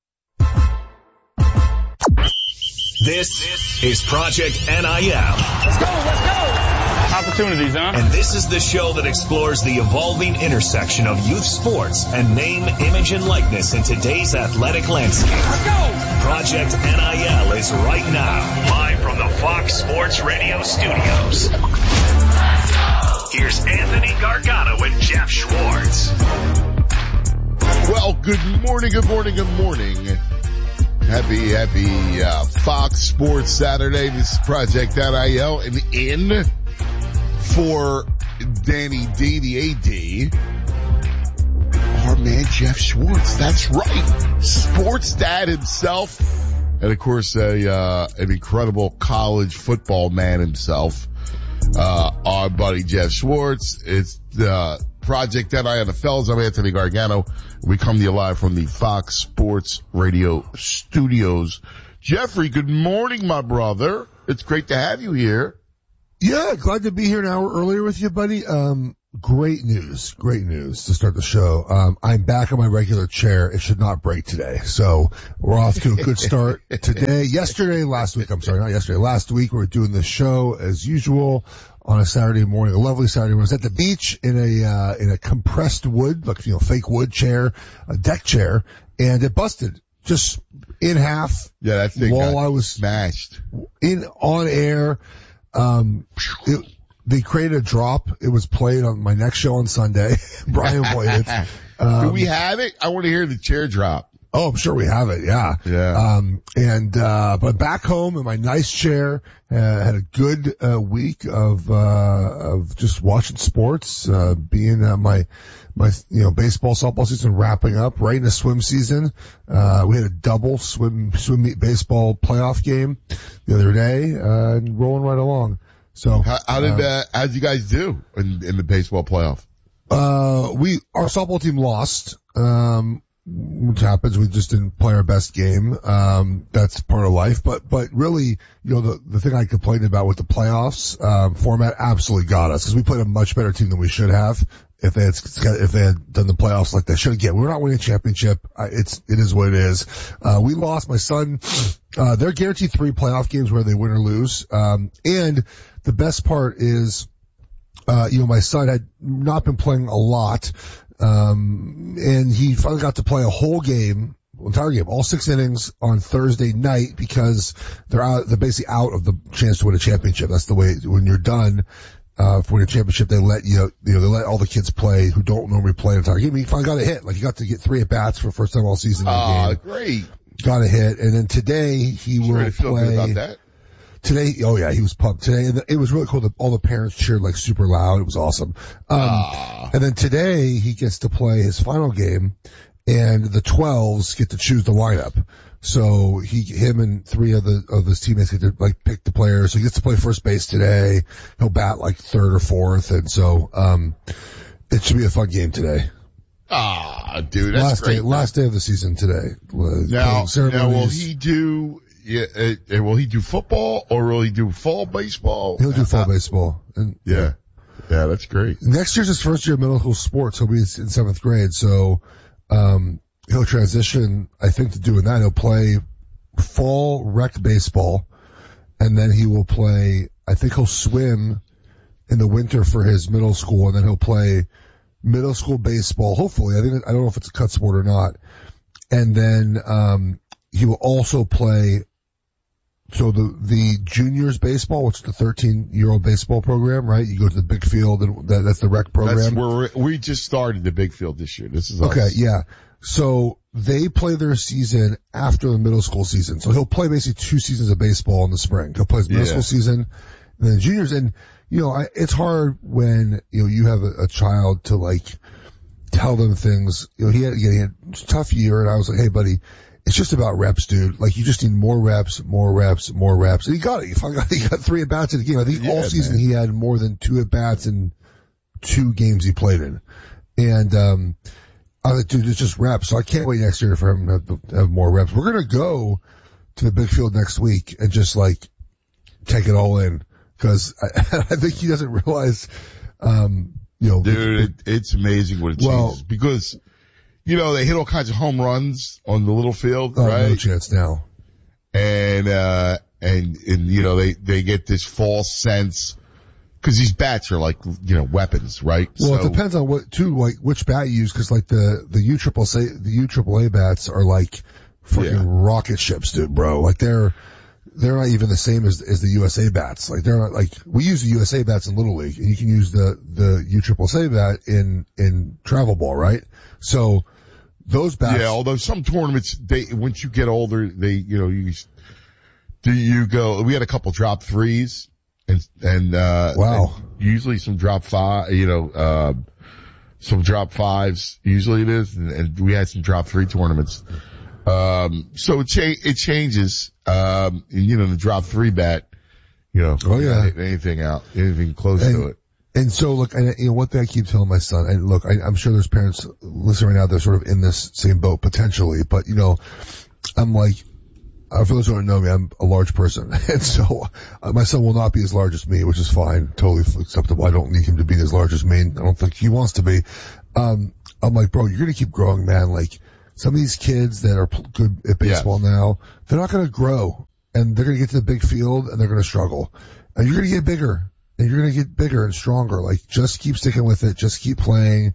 Speaker 9: This is Project NIL.
Speaker 25: Let's go! Opportunities, huh?
Speaker 9: And this is the show that explores the evolving intersection of youth sports and name, image, and likeness in today's athletic landscape.
Speaker 25: Let's go!
Speaker 9: Project NIL is right now, live from the Fox Sports Radio studios. Here's Anthony Gargano and Jeff Schwartz.
Speaker 26: Well, good morning. Happy Fox Sports Saturday. This is Project NIL, and in for Danny D, the AD, our man Jeff Schwartz. That's right, sports dad himself, and of course an incredible college football man himself. our buddy Jeff Schwartz. It's the Project NI on the Fells. I'm Anthony Gargano. We come to you live from the Fox Sports Radio studios. Jeffrey, good morning, my brother. It's great to have you here.
Speaker 14: Yeah, glad to be here an hour earlier with you, buddy. Great news to start the show. I'm back on my regular chair. It should not break today. So we're off to a good start today. Last week we were doing the show as usual on a Saturday morning, a lovely Saturday morning. I was at the beach in a compressed wood, like, fake wood chair, a deck chair, and it busted just in half.
Speaker 26: Yeah, that thing
Speaker 14: while I was
Speaker 26: smashed
Speaker 14: on air. They created a drop. It was played on my next show on Sunday. Brian played it.
Speaker 26: Do we have it? I want to hear the chair drop.
Speaker 14: Oh, I'm sure we have it. Yeah.
Speaker 26: Yeah.
Speaker 14: But back home in my nice chair, had a good week of just watching sports, being my baseball, softball season wrapping up, right in the swim season. We had a double swim meet baseball playoff game the other day, and rolling right along. So
Speaker 26: how did you guys do in the baseball playoff?
Speaker 14: Our softball team lost. Which happens. We just didn't play our best game. That's part of life. But really, the thing I complained about with the playoffs, format absolutely got us, because we played a much better team than we should have if they had done the playoffs like they should have. We're not winning a championship. It is what it is. We lost. My son, they're guaranteed 3 playoff games where they win or lose. And the best part is, my son had not been playing a lot. And he finally got to play a whole game, entire game, all 6 innings on Thursday night, because they're basically out of the chance to win a championship. That's the way, when you're done, for winning a championship, they let they let all the kids play who don't normally play an entire game. He finally got a hit. He got to get 3 at-bats for the first time all season in the game.
Speaker 26: Great.
Speaker 14: Got a hit. And then today he will
Speaker 26: feel
Speaker 14: play.
Speaker 26: Good about that?
Speaker 14: Today, he was pumped today, and it was really cool that all the parents cheered super loud. It was awesome. And then today he gets to play his final game, and the 12s get to choose the lineup. So him and 3 of his teammates get to pick the players. So he gets to play first base today. He'll bat 3rd or 4th, and so it should be a fun game today.
Speaker 26: Dude, that's great.
Speaker 14: Last day of the season today.
Speaker 26: Now will he do? Yeah, will he do football, or will he do fall baseball?
Speaker 14: He'll do fall baseball.
Speaker 26: Yeah, that's great.
Speaker 14: Next year's his first year of middle school sports. He'll be in 7th grade, so he'll transition, I think, to doing that. He'll play fall rec baseball, and then he will play, I think he'll swim in the winter for his middle school, and then he'll play middle school baseball, hopefully. I don't know if it's a cut sport or not. And then he will also play the juniors baseball, which is the 13-year-old baseball program, right? You go to the big field, and that's the rec program.
Speaker 26: That's where we just started the big field this year. This is
Speaker 14: okay.
Speaker 26: us.
Speaker 14: Yeah. So they play their season after the middle school season. So he'll play basically 2 seasons of baseball in the spring. He'll play his middle school season, and then juniors. And it's hard when you have a child to tell them things. He had a tough year, and I was like, hey, buddy. It's just about reps, dude. You just need more reps. And he got it. He got 3 at-bats in the game. I think all season he had more than 2 at-bats in 2 games he played in. And, I was like, dude, it's just reps. So I can't wait next year for him to have more reps. We're going to go to the big field next week and just take it all in. Cause I think he doesn't realize,
Speaker 26: dude, it's amazing what it changes, because they hit all kinds of home runs on the little field, right?
Speaker 14: No chance now.
Speaker 26: And they get this false sense, cause these bats are weapons, right?
Speaker 14: Well, it depends on which bat you use, cause the UAAA bats are fucking rocket ships, dude, bro. They're not even the same as the USA bats. They're not we use the USA bats in Little League, and you can use the UAAA bat in travel ball, right? So, those bats.
Speaker 26: Yeah, although some tournaments, once you get older, we had a couple drop 3s and
Speaker 14: wow.
Speaker 26: And usually some drop 5, some drop 5s, usually it is, and we had some drop 3 tournaments. So it changes, the drop 3 bat, You know,
Speaker 14: oh yeah,
Speaker 26: anything close to it.
Speaker 14: And so look, one thing I keep telling my son, and look, I'm sure there's parents listening right now that are sort of in this same boat potentially, but I'm like, for those who don't know me, I'm a large person. And so my son will not be as large as me, which is fine, totally acceptable. I don't need him to be as large as me. I don't think he wants to be. I'm like, bro, you're going to keep growing, man. Like some of these kids that are good at baseball now, they're not going to grow and they're going to get to the big field and they're going to struggle. And you're going to get bigger. And you're going to get bigger and stronger. Like, just keep sticking with it. Just keep playing.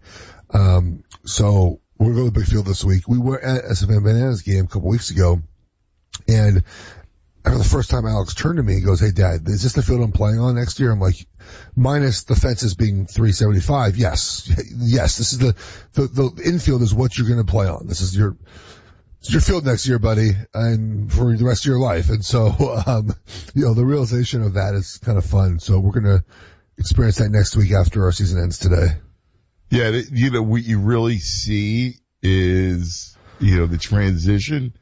Speaker 14: So we're going to go to the big field this week. We were at a Savannah Bananas game a couple weeks ago. And for the first time, Alex turned to me and goes, "Hey, Dad, is this the field I'm playing on next year?" I'm like, minus the fences being 375. Yes. Yes. This is the infield is what you're going to play on. This is your field next year, buddy, and for the rest of your life. And so, the realization of that is kind of fun. So we're going to experience that next week after our season ends today.
Speaker 26: Yeah. What you really see is, the transition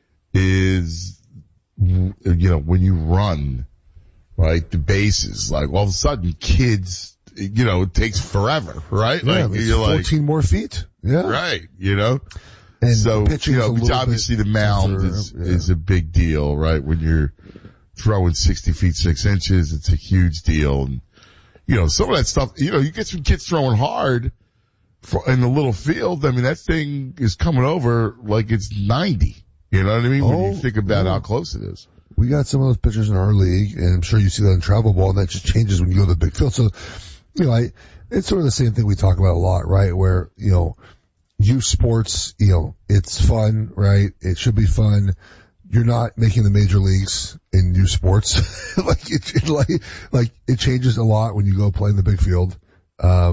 Speaker 26: is, when you run, right, the bases, like all of a sudden kids, it takes forever, right?
Speaker 14: Yeah,
Speaker 26: like
Speaker 14: you're 14 more feet. Yeah.
Speaker 26: Right.
Speaker 14: And
Speaker 26: so,
Speaker 14: pitching
Speaker 26: obviously the mound is a big deal, right? When you're throwing 60 feet, 6 inches, it's a huge deal. And, some of that stuff, you get some kids throwing hard in the little field. I mean, that thing is coming over like it's 90. You know what I mean? When you think about how close it is.
Speaker 14: We got some of those pitchers in our league, and I'm sure you see that in travel ball, and that just changes when you go to the big field. So, it's sort of the same thing we talk about a lot, right? Where, youth sports, it's fun, right? It should be fun. You're not making the major leagues in youth sports. It changes a lot when you go play in the big field. But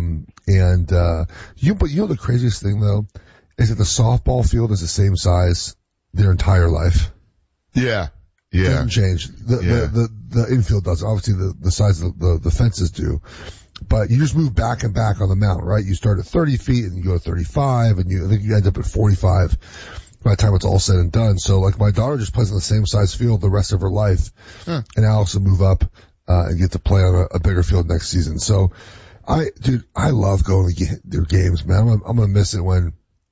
Speaker 14: the craziest thing though is that the softball field is the same size their entire life.
Speaker 26: Yeah.
Speaker 14: It doesn't change. The infield does. Obviously the size of the fences do. But you just move back and back on the mound, right? You start at 30 feet and you go to 35 and I think you end up at 45 by the time it's all said and done. So like my daughter just plays on the same size field the rest of her life. And Alex will move up, and get to play on a bigger field next season. So I love going to their games, man. I'm going to miss it when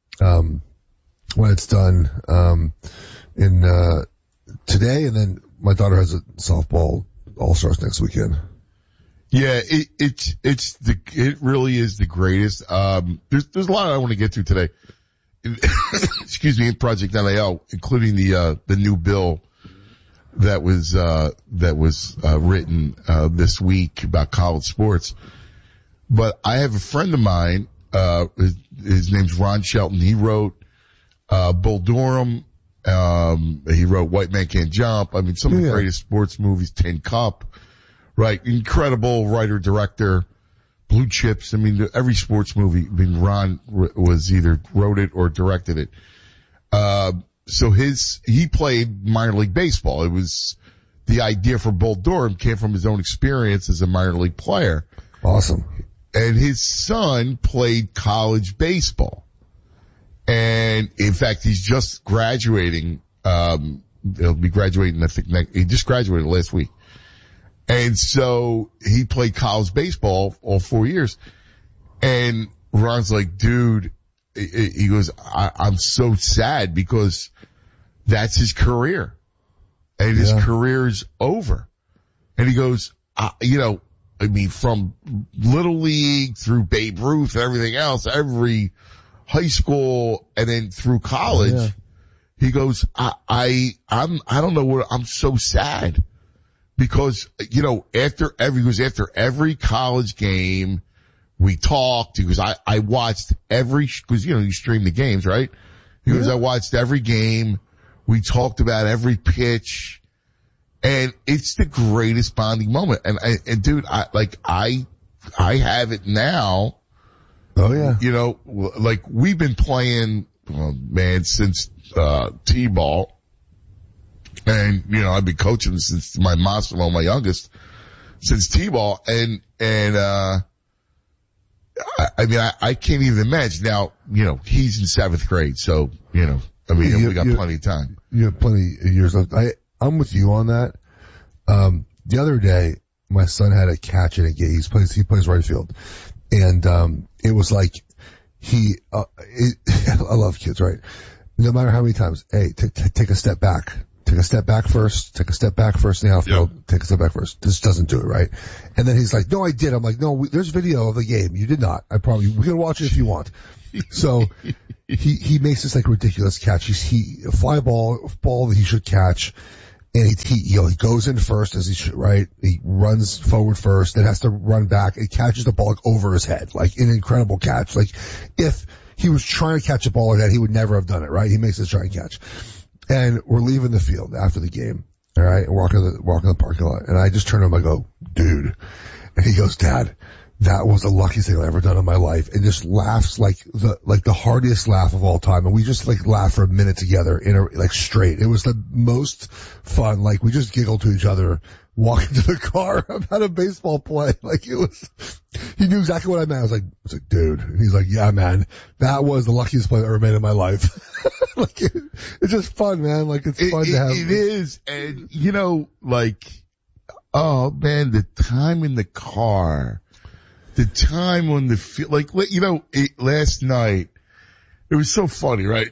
Speaker 14: it's done, today. And then my daughter has a softball all-stars next weekend.
Speaker 26: Yeah, it really is the greatest. There's a lot I want to get to today. Excuse me, in Project NIL, including the new bill that was written, this week about college sports. But I have a friend of mine, his name's Ron Shelton. He wrote, Bull Durham. He wrote White Man Can't Jump. I mean, some of the greatest sports movies, Tin Cup. Right, incredible writer, director, Blue Chips. I mean, every sports movie, Ron was either wrote it or directed it. So he played minor league baseball. It was, the idea for Bull Durham came from his own experience as a minor league player.
Speaker 14: Awesome.
Speaker 26: And his son played college baseball. And in fact, he's just graduating, he'll be graduating, I think, he just graduated last week. And so he played college baseball all 4 years. And Ron's like, dude, he goes, I'm so sad because that's his career. And his career's over. And he goes, from Little League through Babe Ruth and everything else, every high school and then through college, he goes, I don't know what, I'm so sad. Because, after every college game, we talked. He goes, I watched cause you stream the games, right? He goes, I watched every game. We talked about every pitch. And it's the greatest bonding moment. And dude, I have it now.
Speaker 14: Oh yeah.
Speaker 26: We've been playing, since, T-ball. And, I've been coaching since my Massimo, my youngest, since T-ball. And, I can't even imagine. Now, he's in 7th grade. So, we got plenty of time.
Speaker 14: You have plenty of years left. I'm with you on that. The other day, my son had a catch in a game. He plays right field. And, it was like, I love kids, right? No matter how many times, hey, take a step back. Take a step back first. Take a step back first in the outfield. Yep. Take a step back first. This doesn't do it, right? And then he's like, no, I did. I'm like, no, there's video of the game. You did not. We can watch it if you want. So he makes this like ridiculous catch. He a fly ball that he should catch. And he goes in first as he should, right? He runs forward first, then has to run back and catches the ball like over his head. Like an incredible catch. Like if he was trying to catch a ball like that, he would never have done it, right? He makes this giant catch. And we're leaving the field after the game. All right. Walking the parking lot. And I just turn to him, I go, dude. And he goes, Dad, that was the luckiest thing I've ever done in my life. And just laughs like the hardest laugh of all time. And we just like laughed for a minute together straight. It was the most fun. Like we just giggled to each other walking to the car about a baseball play. Like he knew exactly what I meant. I was like, dude. And he's like, yeah, man, that was the luckiest play I ever made in my life. Like it's just fun, man. Like it's fun to have.
Speaker 26: It is. And oh man, the time in the car. The time on the field, last night, it was so funny, right?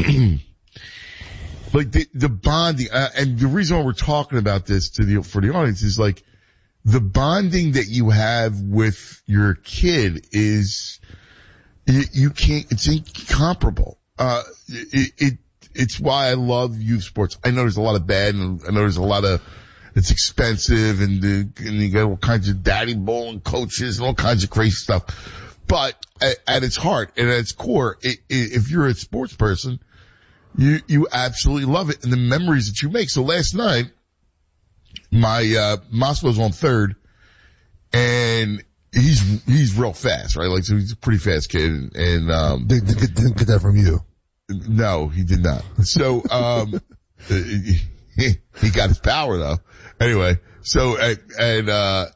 Speaker 26: Like the bonding, and the reason why we're talking about this for the audience is like, the bonding that you have with your kid is, it's incomparable. It's why I love youth sports. I know there's a lot of bad, and I know there's a lot of, it's expensive, and you got all kinds of daddy bowling coaches and all kinds of crazy stuff. But at its heart and at its core, if you're a sports person, you absolutely love it, and the memories that you make. So last night, my Moscow's on third, and he's real fast, right? Like, so he's a pretty fast kid, and
Speaker 14: didn't get that from you.
Speaker 26: No, he did not. So he got his power though. Anyway, so, the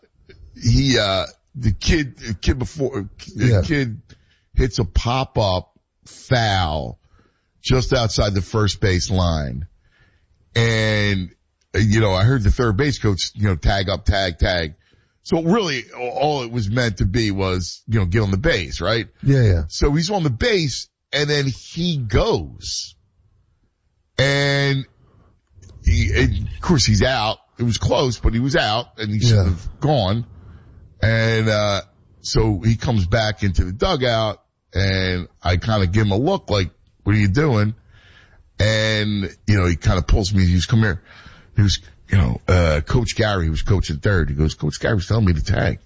Speaker 26: kid hits a pop-up foul just outside the first base line. And, I heard the third base coach, tag up, tag. So really all it was meant to be was, get on the base, right?
Speaker 14: Yeah.
Speaker 26: So he's on the base, and then he goes. And of course he's out. It was close, but he was out, and he should have gone. And so he comes back into the dugout, and I kind of give him a look like, what are you doing? And, he kind of pulls me. He goes, come here. He was, Coach Gary, who was coaching third. He goes, Coach Gary's telling me to tag.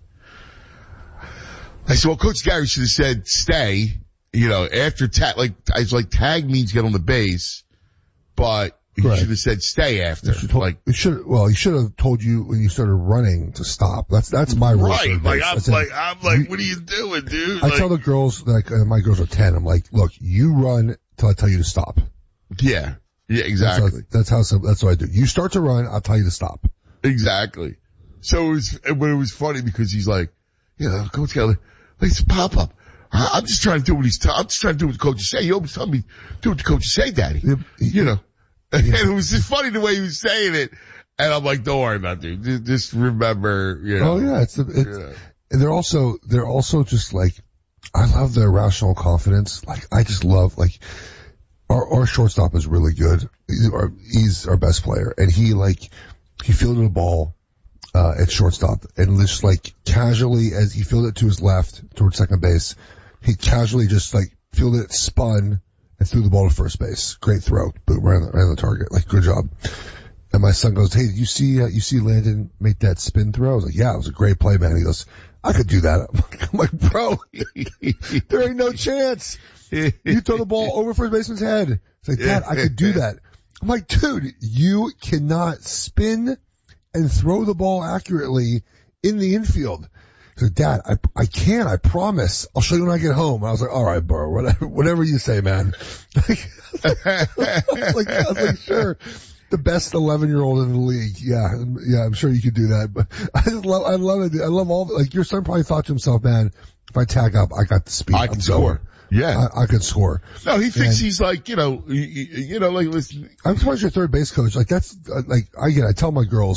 Speaker 26: I said, well, Coach Gary should have said stay, after tag. Like, I was like, tag means get on the base, but he should have said stay after.
Speaker 14: He should have told you when you started running to stop. That's my rule.
Speaker 26: Right. I'm like, what are you doing, dude?
Speaker 14: I tell the girls, my girls are 10. I'm like, look, you run till I tell you to stop.
Speaker 26: Yeah. Yeah, exactly.
Speaker 14: That's what I do. You start to run, I'll tell you to stop.
Speaker 26: Exactly. So it was funny because he's like, Coach Kelly, let's pop up. I'm just trying to do what I'm just trying to do what the coaches say. You always tell me, do what the coaches say, Daddy. And it was just funny the way he was saying it. And I'm like, don't worry about it, dude. Just remember,
Speaker 14: Oh yeah, and they're also just like, I love their rational confidence. Like, I just love, like, our shortstop is really good. He's our best player, and he fielded a ball, at shortstop, and just like casually, as he fielded it to his left towards second base, he casually just like fielded it, spun, and threw the ball to first base. Great throw. Boom, right on the target. Like, good job. And my son goes, hey, did you see Landon make that spin throw? I was like, yeah, it was a great play, man. He goes, I could do that. I'm like, bro, there ain't no chance. You throw the ball over first baseman's head. It's like, Dad, I could do that. I'm like, dude, you cannot spin and throw the ball accurately in the infield. He's like, Dad, I can, I promise. I'll show you when I get home. I was like, all right, bro, whatever you say, man. I was like, sure. The best 11-year-old in the league. Yeah, I'm sure you could do that. But I love it. I love all, like, your son probably thought to himself, man, if I tag up, I got the speed.
Speaker 26: I can score. Yeah.
Speaker 14: I can score.
Speaker 26: No, he thinks he's like, like, listen.
Speaker 14: I'm surprised you're third base coach. Like, that's, like, I tell my girls,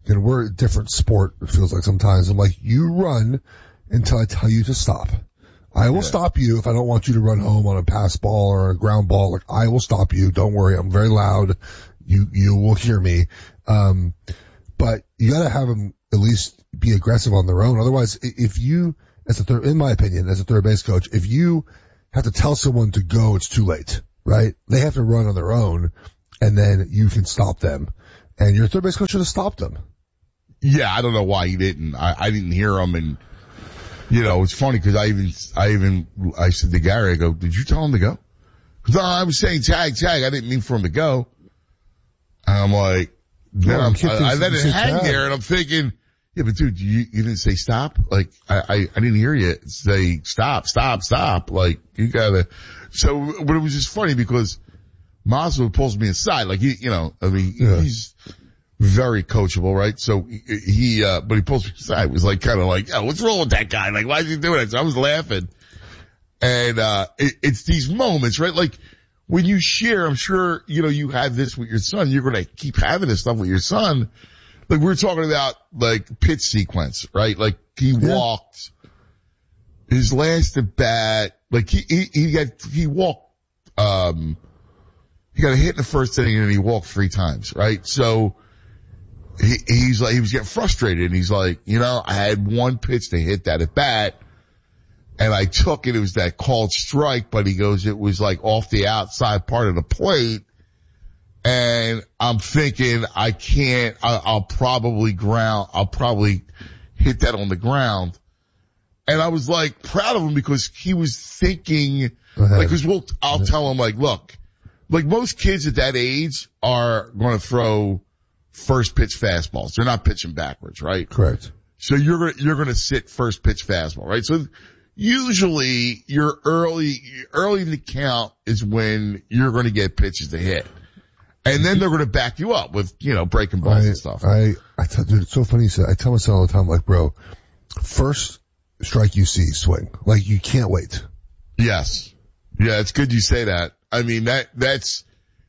Speaker 14: and we're a different sport, it feels like sometimes. I'm like, you run until I tell you to stop. I will stop you if I don't want you to run home on a pass ball or a ground ball. Like, I will stop you. Don't worry. I'm very loud. You will hear me. But you gotta have them at least be aggressive on their own. Otherwise, if you, in my opinion, as a third base coach, if you have to tell someone to go, it's too late, right? They have to run on their own, and then you can stop them. And your third base coach should have stopped them.
Speaker 26: Yeah, I don't know why he didn't. I didn't hear him, and it's funny because I said to Gary, I go, did you tell him to go? Because I was saying tag. I didn't mean for him to go. And I'm like, I let it hang there, and I'm thinking, yeah, but dude, you didn't say stop? Like, I didn't hear you say stop. Like, you gotta, but it was just funny because Maslow pulls me aside, like, he's very coachable, right? So but he pulls me aside. It was like, kind of like, what's wrong with that guy? Like, why is he doing that? So I was laughing. And, it's these moments, right? Like, when you share, I'm sure, you have this with your son. You're going to keep having this stuff with your son. Like, we're talking about, like, pitch sequence, right? Like, he walked his last at bat. Like, he walked, he got a hit in the first inning and he walked 3 times, right? So, he's like, he was getting frustrated and he's like, I had one pitch to hit that at bat. And I took it. It was that called strike, but he goes, it was like off the outside part of the plate. And I'm thinking, I'll probably hit that on the ground. And I was like proud of him because he was thinking, like, I'll tell him, like, look, like most kids at that age are going to throw first pitch fastballs. They're not pitching backwards, right?
Speaker 14: Correct.
Speaker 26: So you're going to sit first pitch fastball, right? So, usually, your early in the count is when you're going to get pitches to hit. And then they're going to back you up with, breaking balls and stuff.
Speaker 14: Dude, it's so funny you said, I tell my son all the time, like, bro, first strike you see, swing. Like, you can't wait.
Speaker 26: Yes. Yeah, it's good you say that. I mean, that's,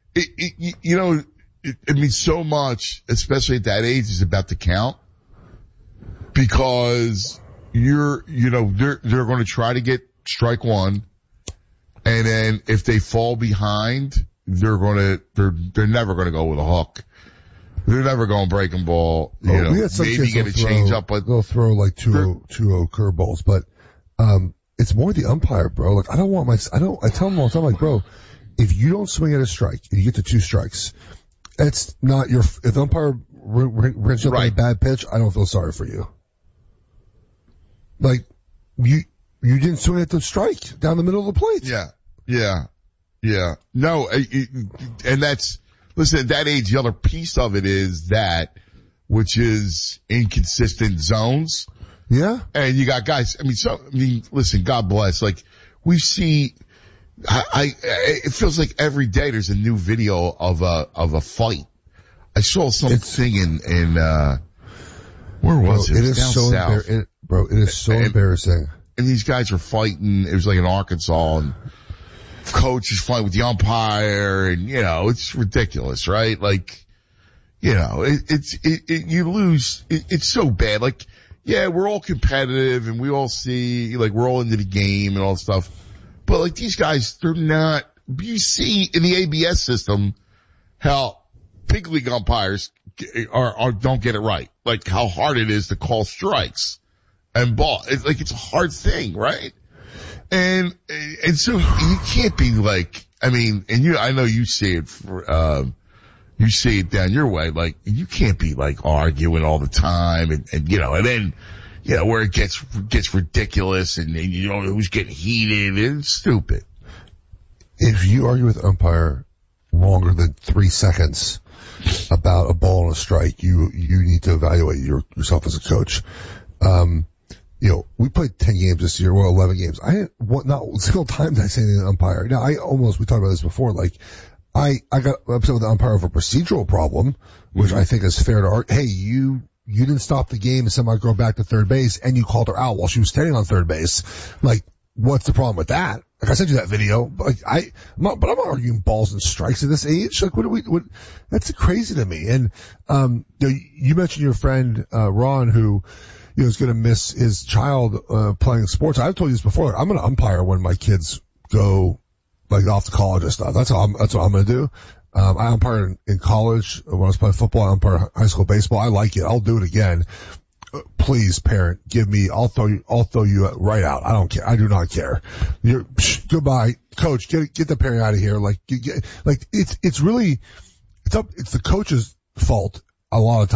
Speaker 26: so much, especially at that age, is about the count. Because they're going to try to get strike one, and then if they fall behind, they're never going to go with a hook. They're never going breaking ball. Maybe get a change up, but
Speaker 14: they'll throw like 2-0 curveballs. But it's more the umpire, bro. Like, I tell them all the time, like, bro, if you don't swing at a strike and you get to 2 strikes, it's not if the umpire rings up on a bad pitch, I don't feel sorry for you. Like, you didn't swing at the strike down the middle of the plate.
Speaker 26: Yeah. No, and listen, at that age, the other piece of it is which is inconsistent zones.
Speaker 14: Yeah.
Speaker 26: And you got guys, listen, God bless, like, we see, it feels like every day there's a new video of a fight. I saw something in where was it?
Speaker 14: It is so
Speaker 26: south.
Speaker 14: Bro, it is so embarrassing.
Speaker 26: And these guys are fighting. It was like in Arkansas, and coach is fighting with the umpire, and it's ridiculous, right? Like, you lose. It's so bad. Like, yeah, we're all competitive, and we all see, like, we're all into the game and all that stuff. But like, these guys, they're not. You see in the ABS system how big league umpires don't get it right. Like, how hard it is to call strikes and ball. It's a hard thing, right? And so you can't be like, I know you see it you see it down your way, like, you can't be like arguing all the time and then, where it gets ridiculous and you don't know who's getting heated. It's stupid.
Speaker 14: If you argue with umpire longer than 3 seconds about a ball and a strike, you need to evaluate yourself as a coach. We played 10 games this year, 11 games. Not a single time did I say anything to the umpire. Now, we talked about this before, like, I got upset with the umpire over a procedural problem, which I think is fair to argue. Hey, you didn't stop the game and send my girl back to third base, and you called her out while she was standing on third base. Like, what's the problem with that? Like I sent you that video, but I'm not arguing balls and strikes at this age. Like that's crazy to me. And, you mentioned your friend, Ron, who, is going to miss his child, playing sports. I've told you this before. I'm going to umpire when my kids go, like, off to college and stuff. That's what I'm going to do. I umpired in college when I was playing football. I umpired high school baseball. I like it. I'll do it again. Please, parent, I'll throw you right out. I don't care. I do not care. Goodbye, coach. Get the parent out of here. It's the coach's fault a lot of times.